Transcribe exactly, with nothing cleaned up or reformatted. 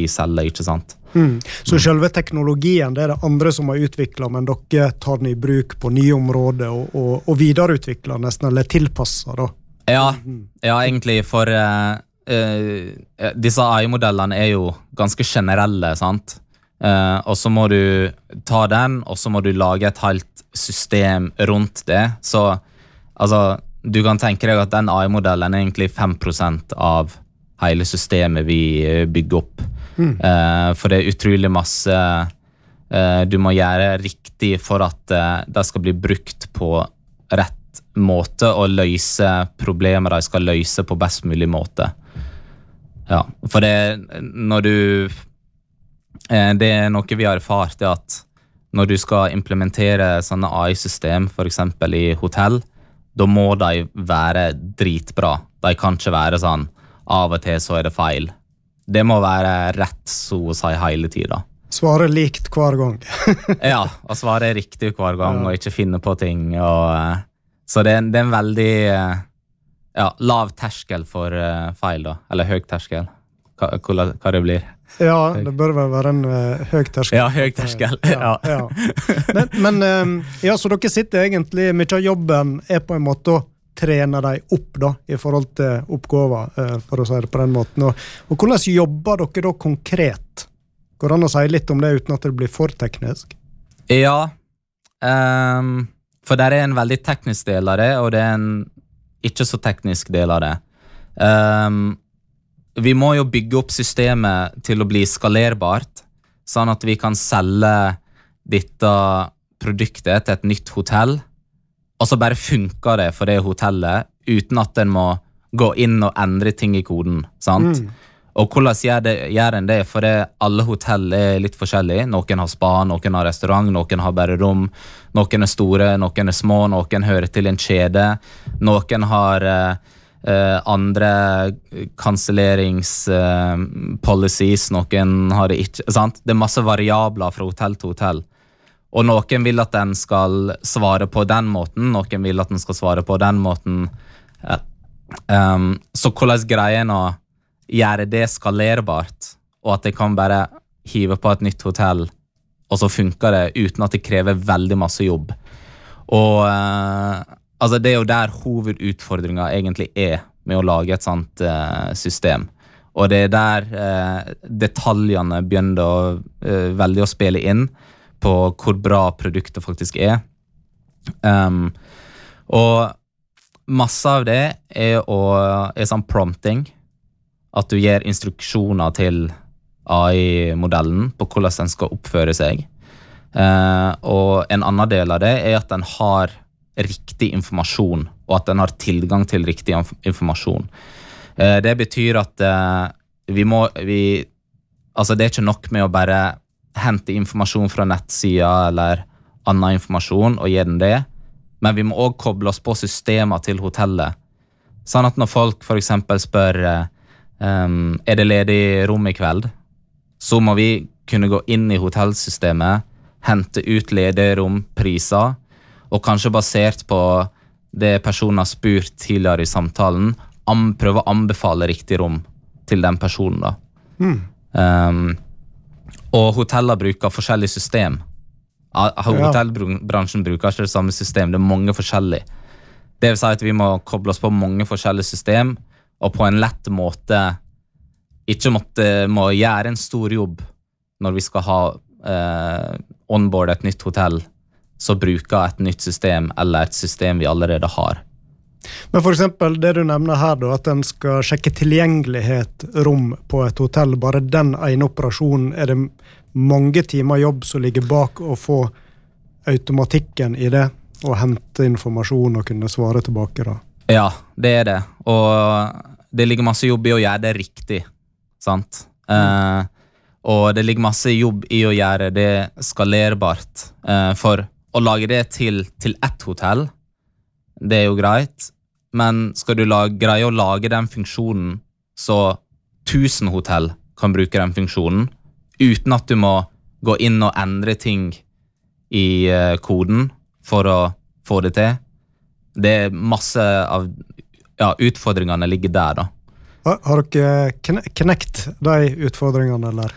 selger, ikke sant? Mm. Så selve teknologien, det er det andre som har utviklet, men dere tar den i bruk på nye områder og, og, og videreutvikler nesten, eller tilpasser da? Ja, ja egentlig, for uh, uh, disse A I-modellene er jo ganske generelle, sant? Uh, og så må du ta den, og så må du lage et helt system rundt det. Så altså, du kan tenke deg at den A I-modellen er egentlig fem prosent av hele systemet vi bygger opp. Mm. Uh, for det er utrolig masse uh, du må gjøre riktig for at uh, det skal bli brukt på rett måte og løse problemer de skal løse på best mulig måte. Ja, for det når du Det er noe vi har erfart, det at når du skal implementere sånne A I-system, for eksempel i hotell, da må de være dritbra. De kan ikke være sånn, av og til så er det feil. Det må være rett så å si hele tiden. Svare likt hver gang. Ja, og svare riktig hver gang, og ikke finne på ting. Og, så det er, det er en veldig ja, lav terskel for uh, feil, da. Eller høy terskel, hva, hva, hva det blir. Ja, det bør vel være en uh, høy terskel. Ja, høy terskel. Ja, ja. Men, men um, ja, så dere sitter egentlig, mye av jobben er på en måte å trene deg opp da, i forhold til oppgaver, uh, for å si det på den måten. Og, og hvordan jobber dere da konkret? Går det an å si litt om det uten at det blir for teknisk? Ja, um, for det er en veldig teknisk del av det, og det er en ikke så teknisk del av det. Um, Vi må jo bygge opp systemet til å bli skalerbart, sånn at vi kan selge dette produktet til et nytt hotell, og så bare funker det for det hotellet, uten at en må gå inn og endre ting i koden, sant? Mm. Og hvordan gjør, det, gjør en det? For det, alle hotell er litt forskjellige. Noen har spa, noen har restaurant, noen har bare rom, noen er store, noen er små, noen hører til en kjede, noen har... Uh, Uh, andre cancelleringspolicies, uh, noen har det ikke, sant? Det er masse variabler fra hotell til hotell. Og noen vil at den skal svare på den måten, noen vil at den skal svare på den måten. Uh, um, så hvordan greier en å gjøre det skalerbart, og at jeg kan bare hive på et nytt hotell, og så funker det uten at det krever veldig masse jobb. Og... Uh, Altså det er jo der hovedutfordringen egentlig er med å lage et sånt uh, system. Og det er der uh, detaljene begynner å, uh, veldig å spille inn på hvor bra produktet faktisk er. Um, og masse av det er, å, er sånn prompting, at du gir instruksjoner til A I-modellen på hvordan den skal oppføre seg. Uh, og en annen del av det er at den har riktig informasjon, og at den har tilgang til riktig informasjon. Eh, det betyr at eh, vi må, vi, altså det er ikke nok med å bare hente informasjon fra nettsida eller annen informasjon og gi den det, men vi må også koble oss på systemer til hotellet. Sånn at når folk for eksempel spør um, er det ledig rom i kveld, så må vi kunne gå inn i hotellsystemet, hente ut ledige rom, priser, og kanskje basert på det personen har spurt tidligere i samtalen, am, prøve å anbefale riktig rom til den personen da. Mm. Um, og hoteller bruker forskjellige system. Hotellbransjen bruker ikke det samme system, det er mange forskjellige. Det vil si at vi må koble oss på mange forskjellige system, og på en lett måte ikke måtte, må gjøre en stor jobb når vi skal ha uh, onboard et nytt hotell, så bruker et nytt system eller et system vi allerede har. Men for eksempel det du nevner her da, at den skal sjekke tilgjengelighet rom på et hotell, bare den ene operasjonen, er det mange timer jobb som ligger bak å få automatikken i det, og hente informasjon og kunne svare tilbake da? Ja, det er det. Og det ligger masse jobb i å gjøre det riktig, sant? Mm. Eh, og det ligger masse jobb i å gjøre det skalerbart, eh, for å lage det til, til ett hotell, det er jo greit, men skal du lage, greie å lage den funksjonen, så tusen hotell kan bruke den funksjonen, uten at du må gå inn og endre ting i uh, koden for å få det til. Det er masse av ja, utfordringene ligger der da. Har, har dere knekt de utfordringene, eller?